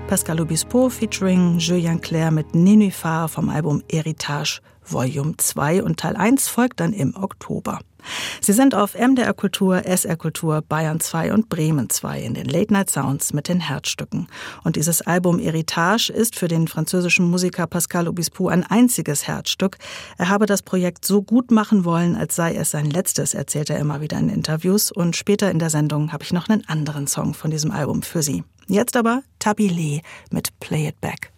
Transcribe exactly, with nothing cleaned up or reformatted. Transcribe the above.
Pascal Obispo featuring Julien Clerc mit Nénuphar vom Album Héritage Volume zwei und Teil eins folgt dann im Oktober. Sie sind auf M D R Kultur, S R Kultur, Bayern zwei und Bremen zwei in den Late Night Sounds mit den Herzstücken. Und dieses Album Héritage ist für den französischen Musiker Pascal Obispo ein einziges Herzstück. Er habe das Projekt so gut machen wollen, als sei es sein letztes, erzählt er immer wieder in Interviews. Und später in der Sendung habe ich noch einen anderen Song von diesem Album für Sie. Jetzt aber Tabile mit Play It Back.